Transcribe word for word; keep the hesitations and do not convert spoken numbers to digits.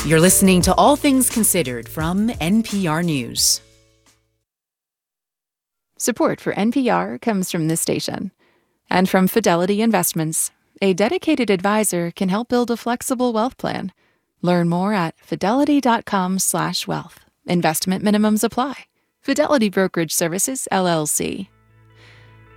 You're listening to All Things Considered from N P R News. Support for N P R comes from this station and from Fidelity Investments. A dedicated advisor can help build a flexible wealth plan. Learn more at fidelity.com slash wealth. Investment minimums apply. Fidelity Brokerage Services, L L C.